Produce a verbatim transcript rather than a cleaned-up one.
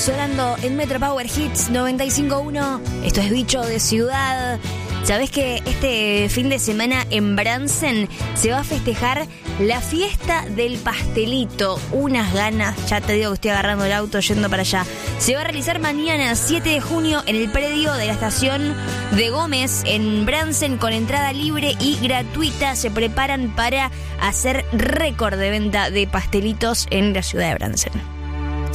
Sonando en Metro Power Hits noventa y cinco punto uno, esto es Bicho de Ciudad. ¿Sabés que este fin de semana en Bransen se va a festejar la fiesta del pastelito? Unas ganas, ya te digo que estoy agarrando el auto yendo para allá. Se va a realizar mañana, siete de junio, en el predio de la estación de Gómez, en Bransen, con entrada libre y gratuita. Se preparan para hacer récord de venta de pastelitos en la ciudad de Bransen.